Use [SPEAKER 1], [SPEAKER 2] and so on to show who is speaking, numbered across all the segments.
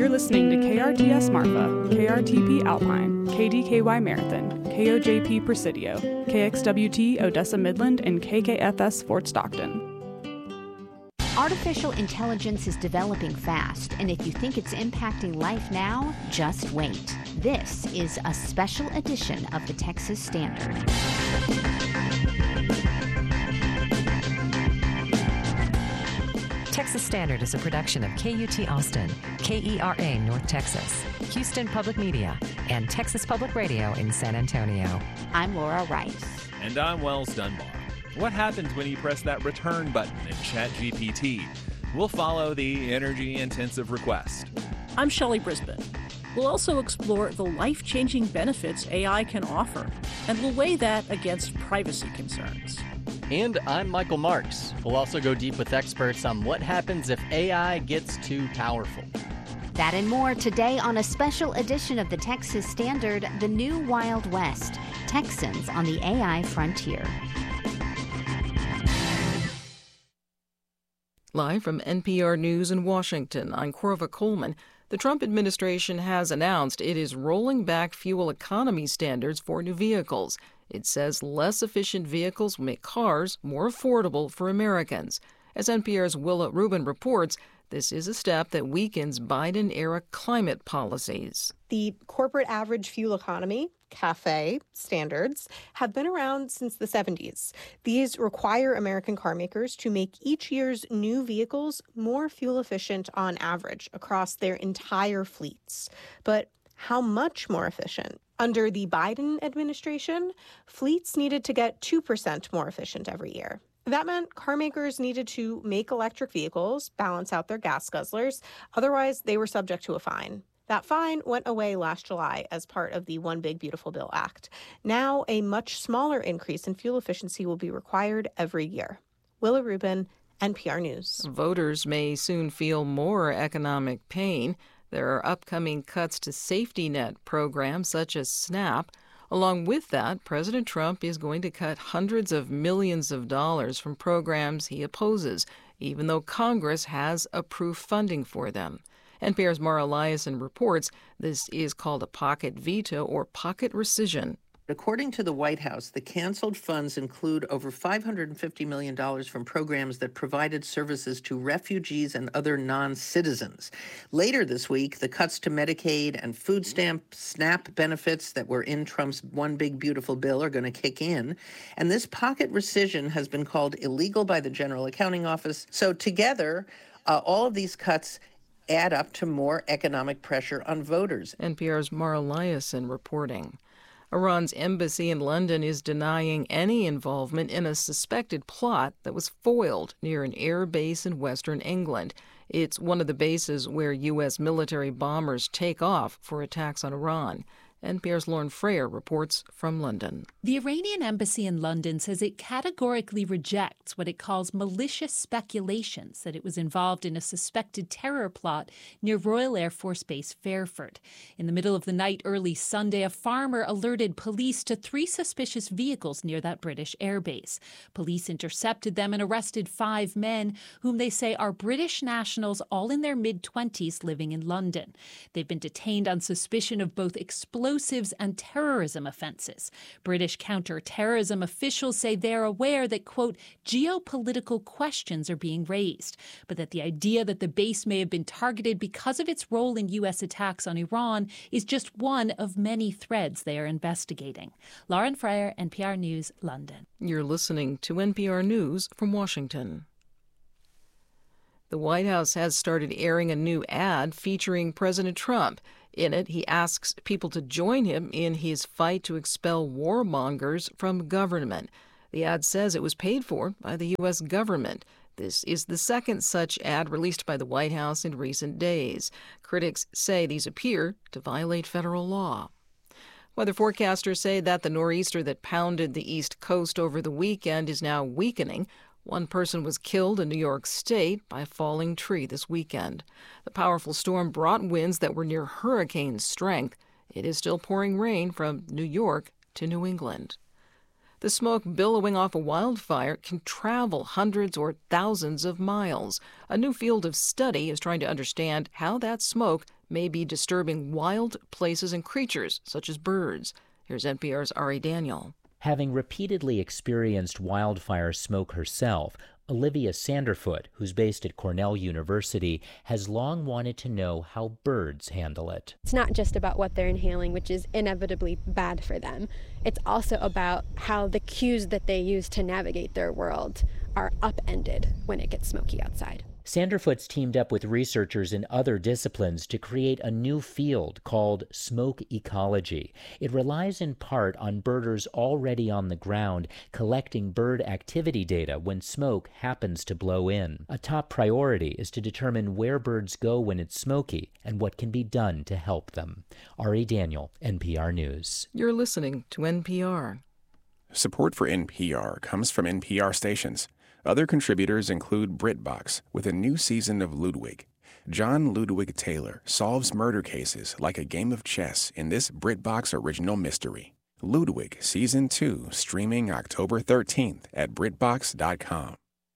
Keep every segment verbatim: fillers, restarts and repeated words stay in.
[SPEAKER 1] You're listening to K R T S Marfa, K R T P Alpine, K D K Y Marathon, K O J P Presidio, K X W T Odessa Midland, and K K F S Fort Stockton.
[SPEAKER 2] Artificial intelligence is developing fast, and if you think it's impacting life now, just wait. This is a special edition of the Texas Standard.
[SPEAKER 3] Texas Standard is a production of K U T Austin, K E R A North Texas, Houston Public Media, and Texas Public Radio in San Antonio.
[SPEAKER 2] I'm Laura Rice.
[SPEAKER 4] And I'm Wells Dunbar. What happens when you press that return button in ChatGPT? We'll follow the energy-intensive request.
[SPEAKER 5] I'm Shelley Brisbane. We'll also explore the life-changing benefits A I can offer, and we'll weigh that against privacy concerns.
[SPEAKER 6] And I'm Michael Marks. We'll also go deep with experts on what happens if A I gets too powerful.
[SPEAKER 2] That and more today on a special edition of the Texas Standard, The New Wild West, Texans on the A I Frontier.
[SPEAKER 7] Live from N P R News in Washington, I'm Corva Coleman. The Trump administration has announced it is rolling back fuel economy standards for new vehicles. It says less efficient vehicles will make cars more affordable for Americans. As N P R's Willa Rubin reports, this is a step that weakens Biden-era climate policies.
[SPEAKER 8] The corporate average fuel economy, CAFE standards, have been around since the seventies. These require American car makers to make each year's new vehicles more fuel efficient on average across their entire fleets. But how much more efficient? Under the Biden administration, fleets needed to get two percent more efficient every year. That meant car makers needed to make electric vehicles balance out their gas guzzlers. Otherwise, they were subject to a fine. That fine went away last July as part of the One Big Beautiful Bill Act. Now, a much smaller increase in fuel efficiency will be required every year. Willa Rubin, N P R News.
[SPEAKER 7] Voters may soon feel more economic pain. There are upcoming cuts to safety net programs such as SNAP. Along with that, President Trump is going to cut hundreds of millions of dollars from programs he opposes, even though Congress has approved funding for them. N P R's Mara Eliason reports this is called a pocket veto or pocket rescission.
[SPEAKER 9] According to the White House, the canceled funds include over five hundred fifty million dollars from programs that provided services to refugees and other non-citizens. Later this week, the cuts to Medicaid and food stamp SNAP benefits that were in Trump's One Big Beautiful Bill are going to kick in. And this pocket rescission has been called illegal by the General Accounting Office. So together, uh, all of these cuts add up to more economic pressure on voters.
[SPEAKER 7] N P R's Mara Eliason reporting. Iran's embassy in London is denying any involvement in a suspected plot that was foiled near an air base in western England. It's one of the bases where U S military bombers take off for attacks on Iran. N P R's Lauren Freyer reports from London.
[SPEAKER 10] The Iranian embassy in London says it categorically rejects what it calls malicious speculations that it was involved in a suspected terror plot near Royal Air Force Base Fairford. In the middle of the night early Sunday, a farmer alerted police to three suspicious vehicles near that British airbase. Police intercepted them and arrested five men, whom they say are British nationals, all in their mid-twenties, living in London. They've been detained on suspicion of both explosives and terrorism offenses. British counter-terrorism officials say they're aware that, quote, geopolitical questions are being raised, but that the idea that the base may have been targeted because of its role in U S attacks on Iran is just one of many threads they are investigating. Lauren Freyer, N P R News, London.
[SPEAKER 7] You're listening to N P R News from Washington. The White House has started airing a new ad featuring President Trump. In it, he asks people to join him in his fight to expel warmongers from government. The ad says it was paid for by the U S government. This is the second such ad released by the White House in recent days. Critics say these appear to violate federal law. Weather forecasters say that the nor'easter that pounded the East Coast over the weekend is now weakening. One person was killed in New York State by a falling tree this weekend. The powerful storm brought winds that were near hurricane strength. It is still pouring rain from New York to New England. The smoke billowing off a wildfire can travel hundreds or thousands of miles. A new field of study is trying to understand how that smoke may be disturbing wild places and creatures, such as birds. Here's N P R's Ari Daniel.
[SPEAKER 11] Having repeatedly experienced wildfire smoke herself, Olivia Sanderfoot, who's based at Cornell University, has long wanted to know how birds handle it.
[SPEAKER 12] It's not just about what they're inhaling, which is inevitably bad for them. It's also about how the cues that they use to navigate their world are upended when it gets smoky outside.
[SPEAKER 11] Sanderfoot's teamed up with researchers in other disciplines to create a new field called smoke ecology. It relies in part on birders already on the ground collecting bird activity data when smoke happens to blow in. A top priority is to determine where birds go when it's smoky and what can be done to help them. Ari Daniel, N P R News.
[SPEAKER 7] You're listening to N P R.
[SPEAKER 13] Support for N P R comes from N P R stations. Other contributors include BritBox with a new season of Ludwig. John Ludwig Taylor solves murder cases like a game of chess in this BritBox original mystery. Ludwig Season two streaming October thirteenth at Britbox dot com.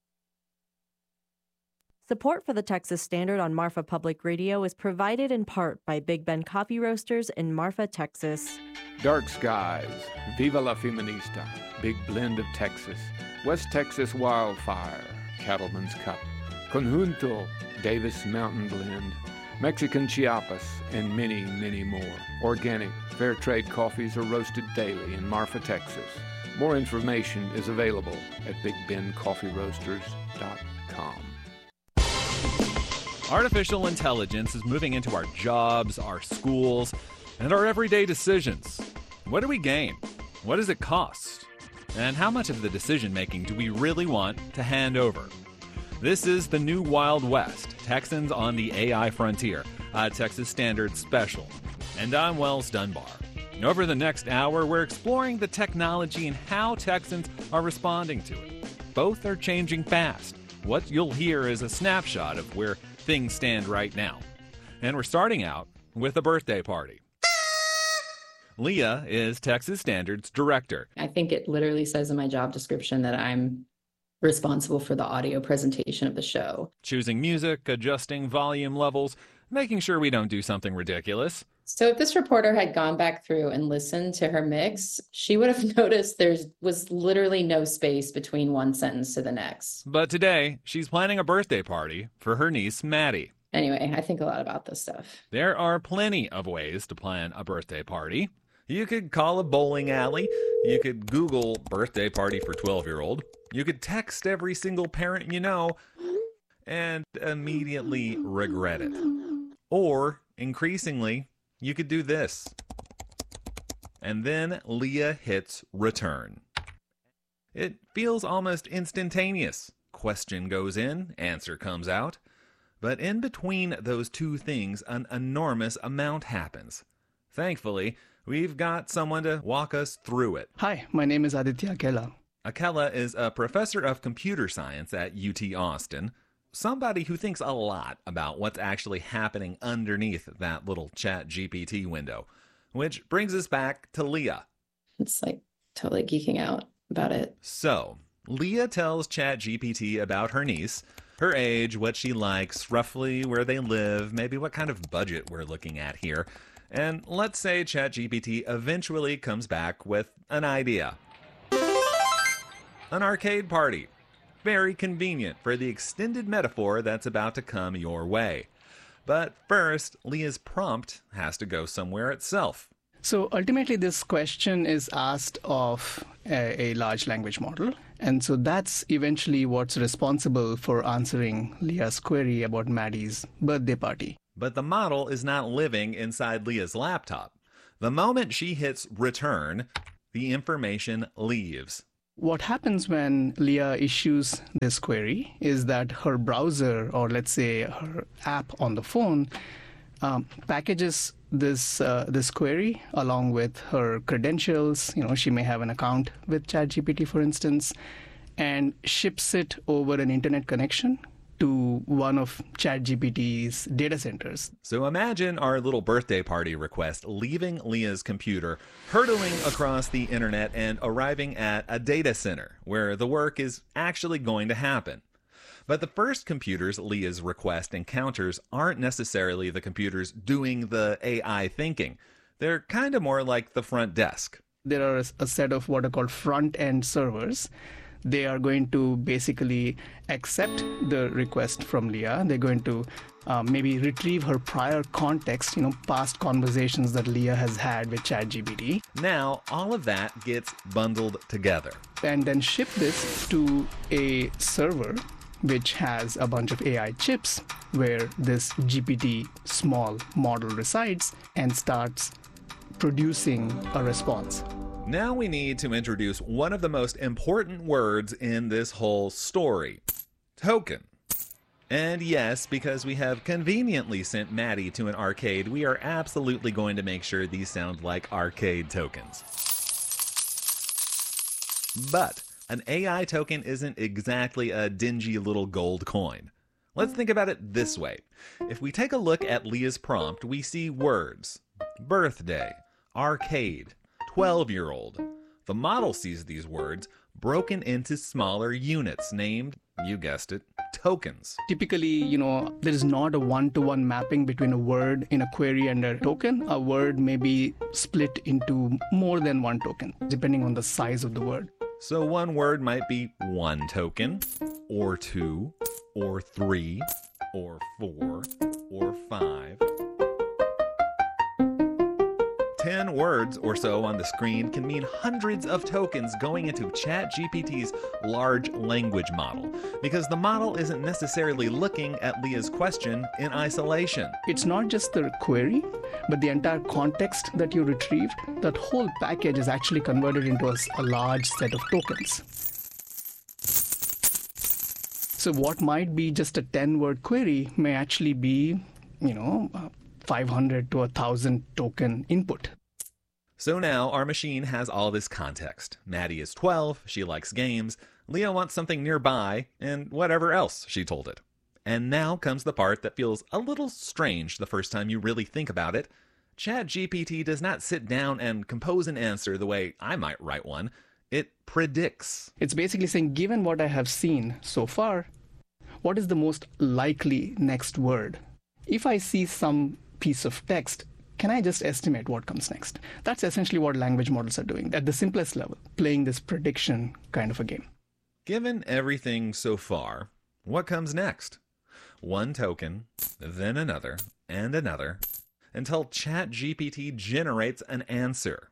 [SPEAKER 14] Support for the Texas Standard on Marfa Public Radio is provided in part by Big Ben Coffee Roasters in Marfa, Texas.
[SPEAKER 15] Dark Skies, Viva la Feminista, Big Blend of Texas, West Texas Wildfire, Cattleman's Cup, Conjunto, Davis Mountain Blend, Mexican Chiapas, and many, many more. Organic, fair trade coffees are roasted daily in Marfa, Texas. More information is available at big ben coffee roasters dot com.
[SPEAKER 4] Artificial intelligence is moving into our jobs, our schools, and our everyday decisions. What do we gain? What does it cost? And how much of the decision-making do we really want to hand over? This is the new Wild West, Texans on the A I Frontier, a Texas Standard special. And I'm Wells Dunbar. Over the next hour, we're exploring the technology and how Texans are responding to it. Both are changing fast. What you'll hear is a snapshot of where things stand right now. And we're starting out with a birthday party. Leah is Texas Standard's director.
[SPEAKER 16] I think it literally says in my job description that I'm responsible for the audio presentation of the show.
[SPEAKER 4] Choosing music, adjusting volume levels, making sure we don't do something ridiculous.
[SPEAKER 16] So if this reporter had gone back through and listened to her mix, she would have noticed there was literally no space between one sentence to the next.
[SPEAKER 4] But today, she's planning a birthday party for her niece, Maddie.
[SPEAKER 16] Anyway, I think a lot about this stuff.
[SPEAKER 4] There are plenty of ways to plan a birthday party. You could call a bowling alley. You could Google birthday party for twelve-year-old. You could text every single parent you know and immediately regret it. Or, increasingly, you could do this. And then Leah hits return. It feels almost instantaneous. Question goes in, answer comes out. But in between those two things, an enormous amount happens. Thankfully, we've got someone to walk us through it.
[SPEAKER 17] Hi, my name is Aditya Akella.
[SPEAKER 4] Akella is a professor of computer science at U T Austin. Somebody who thinks a lot about what's actually happening underneath that little Chat G P T window. Which brings us back to Leah.
[SPEAKER 16] It's like totally geeking out about it.
[SPEAKER 4] So, Leah tells Chat G P T about her niece, her age, what she likes, roughly where they live, maybe what kind of budget we're looking at here. And let's say Chat G P T eventually comes back with an idea. An arcade party. Very convenient for the extended metaphor that's about to come your way. But first, Leah's prompt has to go somewhere itself.
[SPEAKER 17] So ultimately, this question is asked of a, a large language model. And so that's eventually what's responsible for answering Leah's query about Maddie's birthday party.
[SPEAKER 4] But the model is not living inside Leah's laptop. The moment she hits return, the information leaves.
[SPEAKER 17] What happens when Leah issues this query is that her browser, or let's say her app on the phone, um, packages this uh, this query along with her credentials. You know, she may have an account with ChatGPT, for instance, and ships it over an internet connection to one of ChatGPT's data centers.
[SPEAKER 4] So imagine our little birthday party request leaving Leah's computer, hurtling across the internet and arriving at a data center where the work is actually going to happen. But the first computers Leah's request encounters aren't necessarily the computers doing the A I thinking. They're kind of more like the front desk.
[SPEAKER 17] There are a set of what are called front-end servers. They are going to basically accept the request from Leah. They're going to uh, maybe retrieve her prior context, you know, past conversations that Leah has had with ChatGPT.
[SPEAKER 4] Now, all of that gets bundled together.
[SPEAKER 17] And then ship this to a server which has a bunch of A I chips where this G P T small model resides and starts producing a response.
[SPEAKER 4] Now we need to introduce one of the most important words in this whole story. Token. And yes, because we have conveniently sent Maddie to an arcade, we are absolutely going to make sure these sound like arcade tokens. But an A I token isn't exactly a dingy little gold coin. Let's think about it this way. If we take a look at Leah's prompt, we see words: birthday, arcade, twelve-year-old. The model sees these words broken into smaller units named, you guessed it, tokens.
[SPEAKER 17] Typically, you know, there is not a one-to-one mapping between a word in a query and a token. A word may be split into more than one token, depending on the size of the word.
[SPEAKER 4] So one word might be one token, or two, or three, or four, or five. Ten words or so on the screen can mean hundreds of tokens going into ChatGPT's large language model, because the model isn't necessarily looking at Leah's question in isolation.
[SPEAKER 17] It's not just the query, but the entire context that you retrieved. That whole package is actually converted into a, a large set of tokens. So what might be just a ten-word query may actually be, you know, uh, five hundred to one thousand token input.
[SPEAKER 4] So now our machine has all this context. Maddie is twelve, she likes games, Leah wants something nearby, and whatever else she told it. And now comes the part that feels a little strange the first time you really think about it. ChatGPT does not sit down and compose an answer the way I might write one. It predicts.
[SPEAKER 17] It's basically saying, given what I have seen so far, what is the most likely next word? If I see some piece of text, can I just estimate what comes next? That's essentially what language models are doing at the simplest level, playing this prediction kind of a game.
[SPEAKER 4] Given everything so far, what comes next? One token, then another, and another, until ChatGPT generates an answer.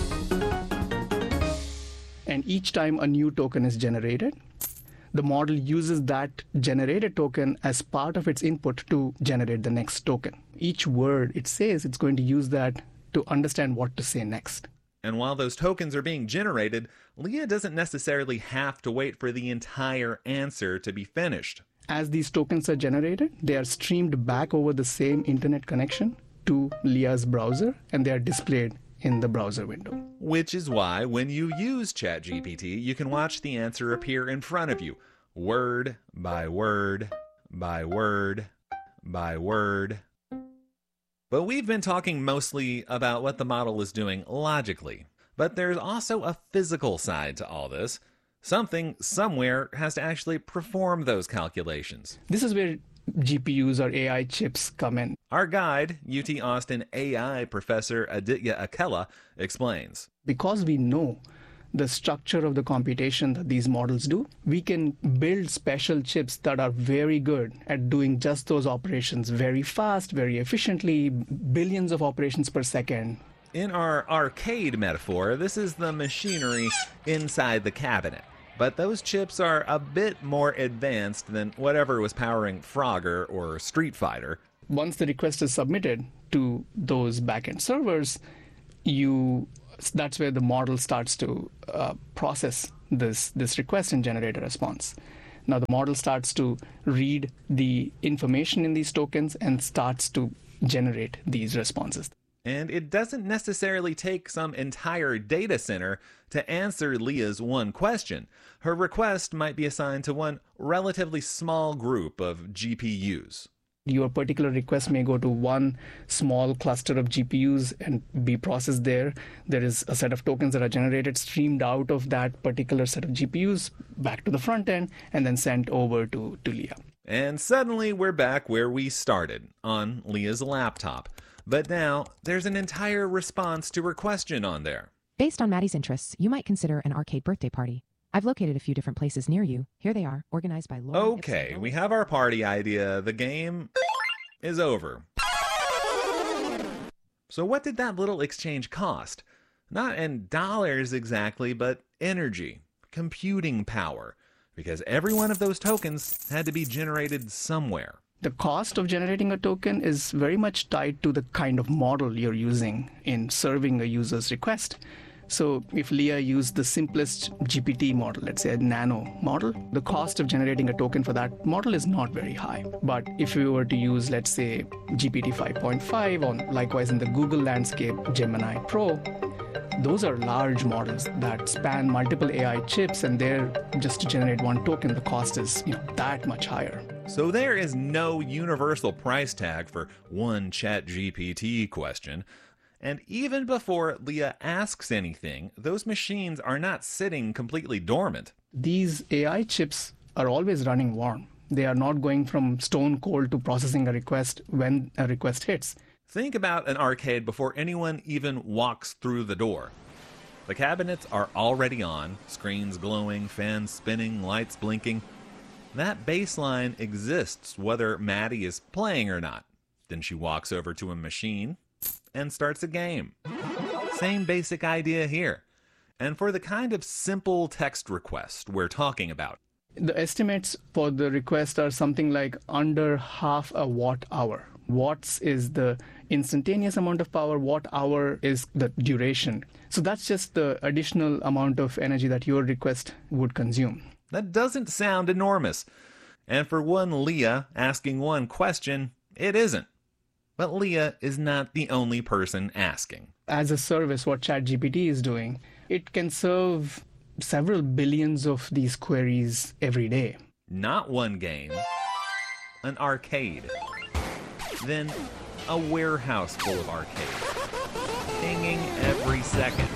[SPEAKER 17] And each time a new token is generated, the model uses that generated token as part of its input to generate the next token. Each word it says, it's going to use that to understand what to say next.
[SPEAKER 4] And while those tokens are being generated, Leah doesn't necessarily have to wait for the entire answer to be finished.
[SPEAKER 17] As these tokens are generated, they are streamed back over the same internet connection to Leah's browser, and they are displayed in the browser window.
[SPEAKER 4] Which is why when you use ChatGPT, you can watch the answer appear in front of you, word by word by word by word. But we've been talking mostly about what the model is doing logically. But there's also a physical side to all this. Something somewhere has to actually perform those calculations.
[SPEAKER 17] This is where G P Us or A I chips come in.
[SPEAKER 4] Our guide, U T Austin A I professor Aditya Akella, explains.
[SPEAKER 17] Because we know the structure of the computation that these models do, we can build special chips that are very good at doing just those operations very fast, very efficiently, billions of operations per second.
[SPEAKER 4] In our arcade metaphor, this is the machinery inside the cabinet. But those chips are a bit more advanced than whatever was powering Frogger or Street Fighter.
[SPEAKER 17] Once the request is submitted to those backend servers, you that's where the model starts to uh, process this, this request and generate a response. Now the model starts to read the information in these tokens and starts to generate these responses.
[SPEAKER 4] And it doesn't necessarily take some entire data center to answer Leah's one question. Her request might be assigned to one relatively small group of G P Us.
[SPEAKER 17] Your particular request may go to one small cluster of G P Us and be processed there. There is a set of tokens that are generated, streamed out of that particular set of G P Us back to the front end, and then sent over to, to Leah.
[SPEAKER 4] And suddenly we're back where we started, on Leah's laptop. But now there's an entire response to her question on there.
[SPEAKER 18] Based on Maddie's interests, you might consider an arcade birthday party. I've located a few different places near you. Here they are, organized by Lauren.
[SPEAKER 4] Okay, we have our party idea. The game is over. So what did that little exchange cost? Not in dollars exactly, but energy, computing power, because every one of those tokens had to be generated somewhere.
[SPEAKER 17] The cost of generating a token is very much tied to the kind of model you're using in serving a user's request. So if Leah used the simplest G P T model, let's say a nano model, the cost of generating a token for that model is not very high. But if we were to use, let's say, G P T five point five, or likewise in the Google landscape, Gemini Pro, those are large models that span multiple A I chips, and there, just to generate one token, the cost is, you know, that much higher.
[SPEAKER 4] So there is no universal price tag for one ChatGPT question. And even before Leah asks anything, those machines are not sitting completely dormant.
[SPEAKER 17] These A I chips are always running warm. They are not going from stone cold to processing a request when a request hits.
[SPEAKER 4] Think about an arcade before anyone even walks through the door. The cabinets are already on, screens glowing, fans spinning, lights blinking. That baseline exists whether Maddie is playing or not. Then she walks over to a machine and starts a game. Same basic idea here. And for the kind of simple text request we're talking about,
[SPEAKER 17] the estimates for the request are something like under half a watt hour. Watts is the instantaneous amount of power, watt hour is the duration. So that's just the additional amount of energy that your request would consume.
[SPEAKER 4] That doesn't sound enormous. And for one Leah asking one question, it isn't. But Leah is not the only person asking.
[SPEAKER 17] As a service, what ChatGPT is doing, it can serve several billions of these queries every day.
[SPEAKER 4] Not one game, an arcade. Then a warehouse full of arcades, pinging every second.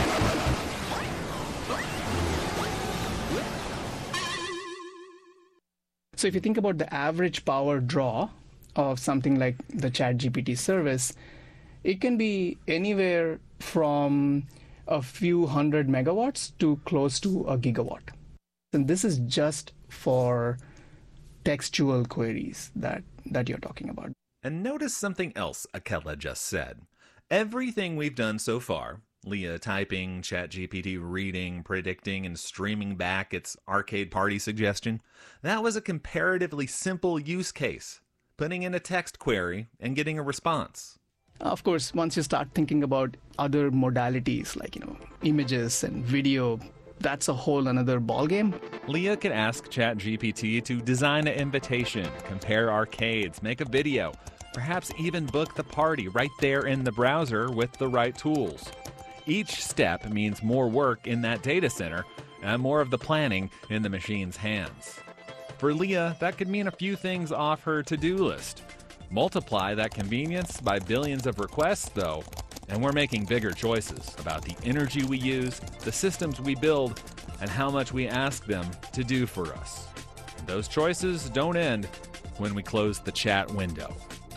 [SPEAKER 17] So if you think about the average power draw of something like the ChatGPT service, it can be anywhere from a few hundred megawatts to close to a gigawatt. And this is just for textual queries that, that you're talking about.
[SPEAKER 4] And notice something else Akela just said. Everything we've done so far, Leah typing, ChatGPT reading, predicting, and streaming back its arcade party suggestion, that was a comparatively simple use case. Putting in a text query and getting a response.
[SPEAKER 17] Of course, once you start thinking about other modalities like, you know, images and video, that's a whole another ballgame.
[SPEAKER 4] Leah could ask ChatGPT to design an invitation, compare arcades, make a video, perhaps even book the party right there in the browser with the right tools. Each step means more work in that data center and more of the planning in the machine's hands. For Leah, that could mean a few things off her to-do list. Multiply that convenience by billions of requests, though, and we're making bigger choices about the energy we use, the systems we build, and how much we ask them to do for us. And those choices don't end when we close the chat window.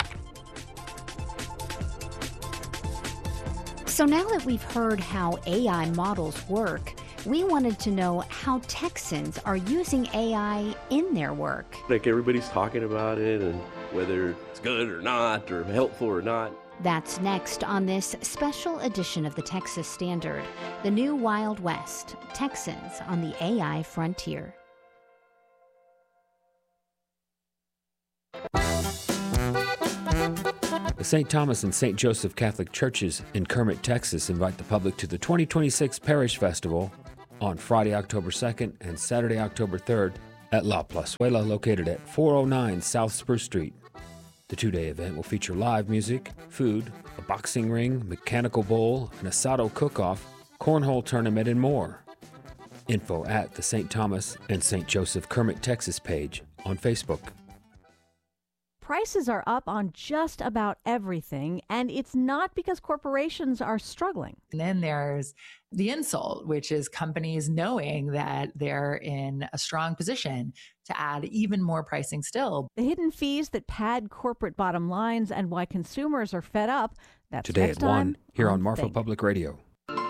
[SPEAKER 2] So now that we've heard how A I models work, we wanted to know how Texans are using A I in their work.
[SPEAKER 19] Like everybody's talking about it and whether it's good or not or helpful or not.
[SPEAKER 2] That's next on this special edition of the Texas Standard, the new Wild West, Texans on the A I frontier.
[SPEAKER 20] The Saint Thomas and Saint Joseph Catholic Churches in Kermit, Texas invite the public to the twenty twenty-six Parish Festival on Friday, October second and Saturday, October third at La Plazuela, located at four oh nine South Spruce Street. The two-day event will feature live music, food, a boxing ring, mechanical bowl, an asado cook-off, cornhole tournament, and more. Info at the Saint Thomas and Saint Joseph Kermit, Texas page on Facebook.
[SPEAKER 21] Prices are up on just about everything, and it's not because corporations are struggling.
[SPEAKER 22] And then there's the insult, which is companies knowing that they're in a strong position to add even more pricing still.
[SPEAKER 21] The hidden fees that pad corporate bottom lines and why consumers are fed up. That's
[SPEAKER 20] Today
[SPEAKER 21] next
[SPEAKER 20] at one
[SPEAKER 21] time
[SPEAKER 20] here on Marfa
[SPEAKER 21] Think.
[SPEAKER 20] Public Radio.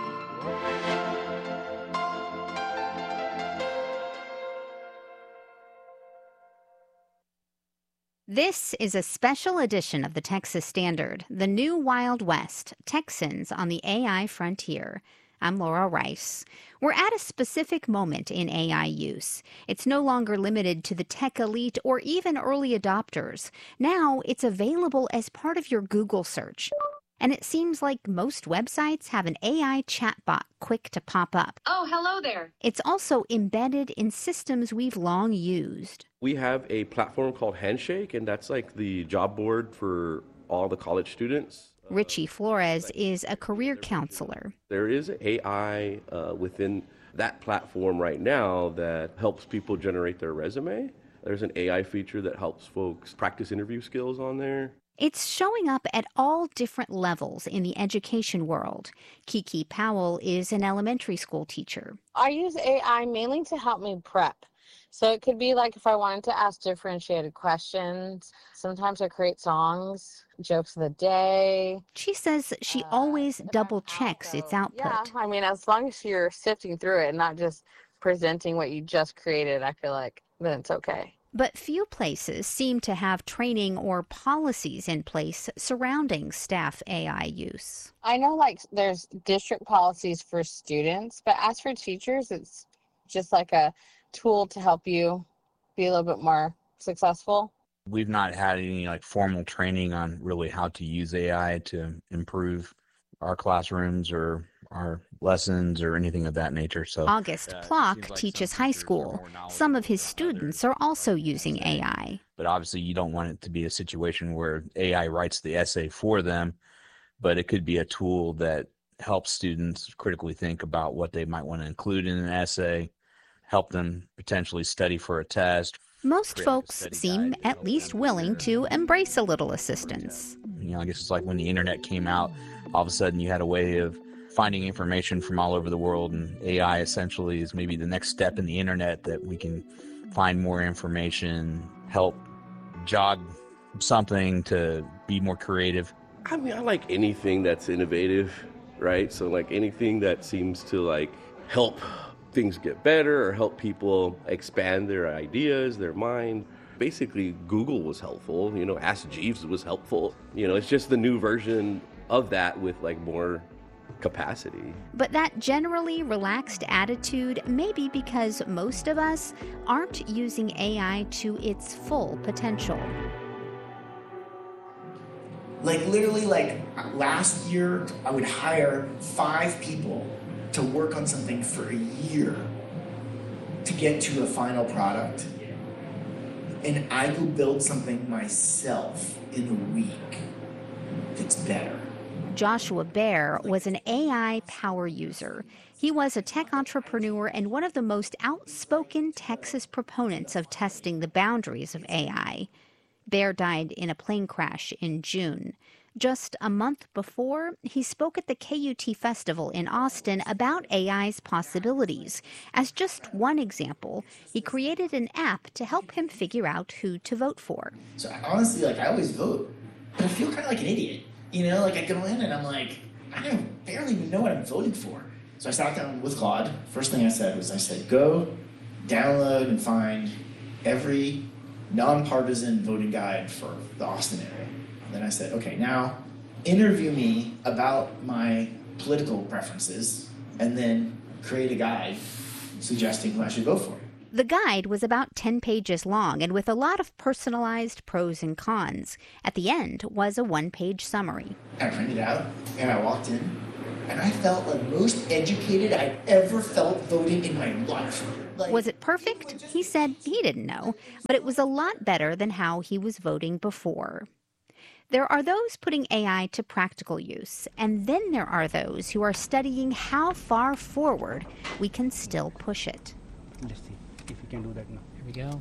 [SPEAKER 2] This is a special edition of the Texas Standard, the new Wild West, Texans on the A I frontier. I'm Laura Rice. We're at a specific moment in A I use. It's no longer limited to the tech elite or even early adopters. Now it's available as part of your Google search. And it seems like most websites have an A I chatbot quick to pop up.
[SPEAKER 23] Oh, hello there.
[SPEAKER 2] It's also embedded in systems we've long used.
[SPEAKER 19] We have a platform called Handshake, and that's like the job board for all the college students.
[SPEAKER 2] Richie Flores is a career counselor.
[SPEAKER 19] There is A I uh, within that platform right now that helps people generate their resume. There's an A I feature that helps folks practice interview skills on there.
[SPEAKER 2] It's showing up at all different levels in the education world. Kiki Powell is an elementary school teacher.
[SPEAKER 24] I use A I mainly to help me prep. So it could be like if I wanted to ask differentiated questions. Sometimes I create songs, jokes of the day.
[SPEAKER 2] She says she uh, always double checks its output.
[SPEAKER 24] Yeah, I mean, as long as you're sifting through it and not just presenting what you just created, I feel like then it's okay.
[SPEAKER 2] But few places seem to have training or policies in place surrounding staff A I use.
[SPEAKER 24] I know like there's district policies for students, but as for teachers, it's just like a tool to help you be a little bit more successful.
[SPEAKER 25] We've not had any like formal training on really how to use A I to improve our classrooms or our lessons or anything of that nature. So
[SPEAKER 2] August uh, Plock like teaches high school. Some of his students are also using A I.
[SPEAKER 25] But obviously you don't want it to be a situation where A I writes the essay for them, but it could be a tool that helps students critically think about what they might want to include in an essay, help them potentially study for a test.
[SPEAKER 2] Most folks seem at least willing to embrace a little assistance.
[SPEAKER 25] You know, I guess it's like when the internet came out, all of a sudden you had a way of finding information from all over the world, and A I essentially is maybe the next step in the internet that we can find more information, help jog something to be more creative.
[SPEAKER 19] I mean, I like anything that's innovative, right? So like anything that seems to like help things get better or help people expand their ideas, their mind. Basically, Google was helpful, you know, Ask Jeeves was helpful. You know, it's just the new version of that with like more capacity.
[SPEAKER 2] But that generally relaxed attitude may be because most of us aren't using A I to its full potential.
[SPEAKER 26] Like literally like last year, I would hire five people to work on something for a year to get to a final product. And I go build something myself in a week that's better.
[SPEAKER 2] Joshua Baer was an A I power user. He was a tech entrepreneur and one of the most outspoken Texas proponents of testing the boundaries of A I. Baer died in a plane crash in June. Just a month before, he spoke at the K U T Festival in Austin about A I's possibilities. As just one example, he created an app to help him figure out who to vote for.
[SPEAKER 26] So honestly, like I always vote, but I feel kind of like an idiot. You know, like I go in and I'm like, I don't barely even know what I'm voting for. So I sat down with Claude. First thing I said was, I said, go download and find every nonpartisan voting guide for the Austin area. And then I said, okay, now interview me about my political preferences and then create a guide suggesting who I should vote for.
[SPEAKER 2] The guide was about ten pages long and with a lot of personalized pros and cons. At the end was a one-page summary.
[SPEAKER 26] I printed it out and I walked in and I felt the most educated I'd ever felt voting in my life. Like,
[SPEAKER 2] was it perfect? He said he didn't know, but it was a lot better than how he was voting before. There are those putting A I to practical use, and then there are those who are studying how far forward we can still push it.
[SPEAKER 1] Let's see if we can do that now.
[SPEAKER 3] Here we go.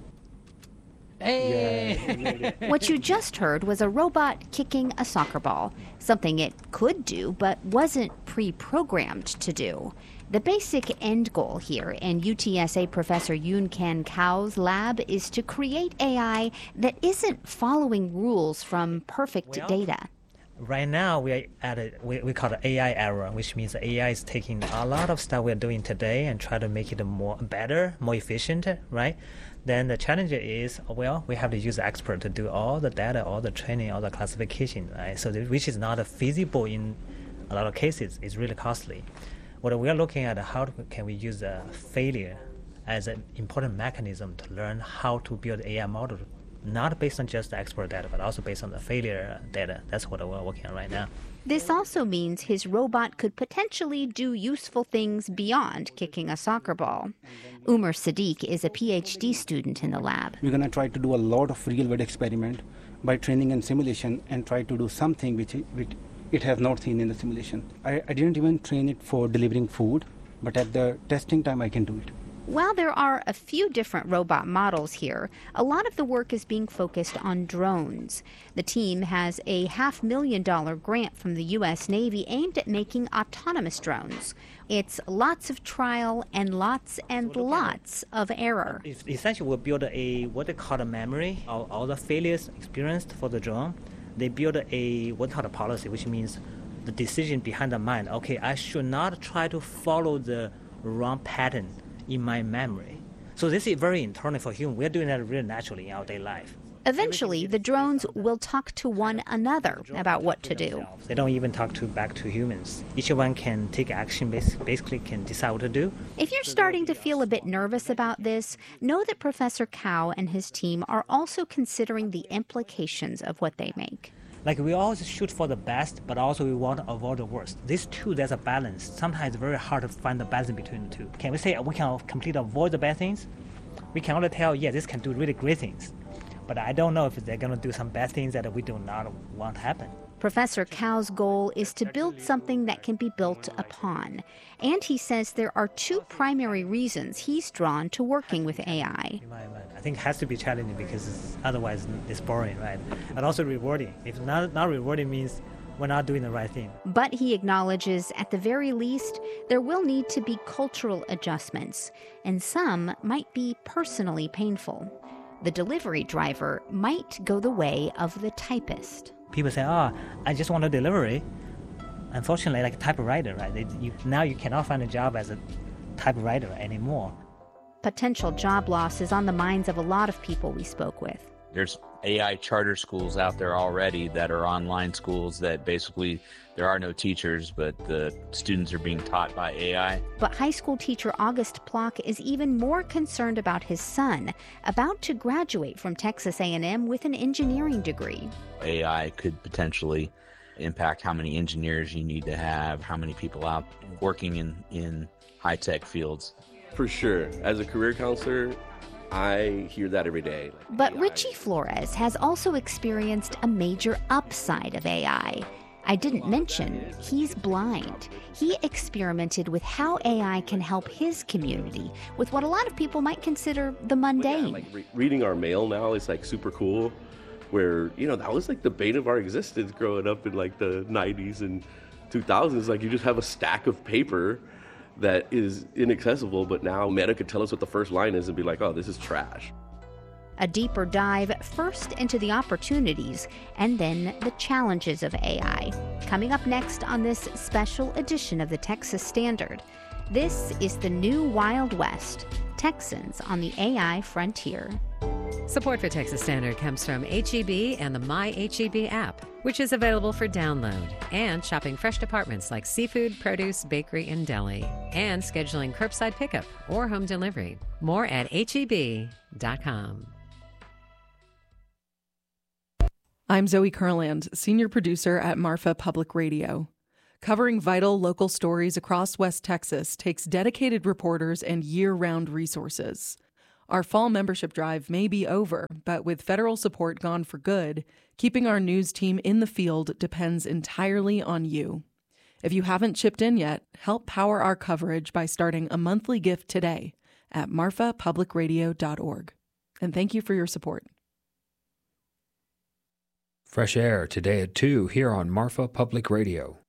[SPEAKER 3] Hey!
[SPEAKER 2] Yeah, what you just heard was a robot kicking a soccer ball, something it could do but wasn't pre-programmed to do. The basic end goal here in U T S A professor Yoon Kan Kao's lab is to create A I that isn't following rules from perfect
[SPEAKER 3] well,
[SPEAKER 2] data.
[SPEAKER 3] Right now, we are at a, we, we call it A I era, which means A I is taking a lot of stuff we're doing today and try to make it more better, more efficient, right? Then the challenge is, well, we have to use the expert to do all the data, all the training, all the classification, right? So the, which is not feasible in a lot of cases. It's really costly. What we are looking at, how can we use a failure as an important mechanism to learn how to build A I model, not based on just the expert data, but also based on the failure data. That's what we're working on right now.
[SPEAKER 2] This also means his robot could potentially do useful things beyond kicking a soccer ball. Umar Sadiq is a PhD student in the lab.
[SPEAKER 1] We're going to try to do a lot of real-world experiment by training and simulation and try to do something which it, which it has not seen in the simulation. I, I didn't even train it for delivering food, but at the testing time I can do it.
[SPEAKER 2] While there are a few different robot models here, a lot of the work is being focused on drones. The team has a half million dollar grant from the U S Navy aimed at making autonomous drones. It's lots of trial and lots and lots of error.
[SPEAKER 3] Essentially, we build a what they call a memory of all the failures experienced for the drone. They build a what called a policy, which means the decision behind the mind. Okay, I should not try to follow the wrong pattern in my memory. So this is very internal for human. We're doing that really naturally in our daily life.
[SPEAKER 2] Eventually, the drones will talk to one another about what to do.
[SPEAKER 3] They don't even talk to back to humans. Each one can take action, basically can decide what to do.
[SPEAKER 2] If you're starting to feel a bit nervous about this, know that Professor Kao and his team are also considering the implications of what they make.
[SPEAKER 3] Like we always shoot for the best, but also we want to avoid the worst. These two, there's a balance. Sometimes it's very hard to find the balance between the two. Can we say we can completely avoid the bad things? We can only tell, yeah, this can do really great things. But I don't know if they're going to do some bad things that we do not want to happen.
[SPEAKER 2] Professor Kao's goal is to build something that can be built upon. And he says there are two primary reasons he's drawn to working with A I.
[SPEAKER 3] I think it has to be challenging because it's, otherwise it's boring, right? But also rewarding. If not, not rewarding means we're not doing the right thing.
[SPEAKER 2] But he acknowledges, at the very least, there will need to be cultural adjustments, and some might be personally painful. The delivery driver might go the way of the typist.
[SPEAKER 3] People say, oh, I just want a delivery. Unfortunately, like a typewriter, right? They, you, now you cannot find a job as a typewriter anymore.
[SPEAKER 2] Potential job loss is on the minds of a lot of people we spoke with.
[SPEAKER 25] There's A I charter schools out there already that are online schools that basically there are no teachers, but the students are being taught by A I.
[SPEAKER 2] But high school teacher August Plock is even more concerned about his son, about to graduate from Texas A and M with an engineering degree.
[SPEAKER 25] A I could potentially impact how many engineers you need to have, how many people out working in, in high-tech fields.
[SPEAKER 19] For sure. As a career counselor, I hear that every day.
[SPEAKER 2] But Richie Flores has also experienced a major upside of A I. I didn't mention he's blind. He experimented with how A I can help his community with what a lot of people might consider the mundane.
[SPEAKER 19] Yeah, like re- reading our mail now is like super cool, where, you know, that was like the bane of our existence growing up in like the nineties and two thousands. Like you just have a stack of paper that is inaccessible, but now Meta could tell us what the first line is and be like, oh, this is trash.
[SPEAKER 2] A deeper dive first into the opportunities and then the challenges of A I. Coming up next on this special edition of the Texas Standard. This is the new Wild West, Texans on the A I frontier.
[SPEAKER 5] Support for Texas Standard comes from H E B and the My H E B app, which is available for download, and shopping fresh departments like seafood, produce, bakery, and deli, and scheduling curbside pickup or home delivery. More at H E B dot com.
[SPEAKER 6] I'm Zoe Kurland, senior producer at Marfa Public Radio. Covering vital local stories across West Texas takes dedicated reporters and year-round resources. Our fall membership drive may be over, but with federal support gone for good, keeping our news team in the field depends entirely on you. If you haven't chipped in yet, help power our coverage by starting a monthly gift today at marfa public radio dot org. And thank you for your support.
[SPEAKER 20] Fresh Air today at two here on Marfa Public Radio.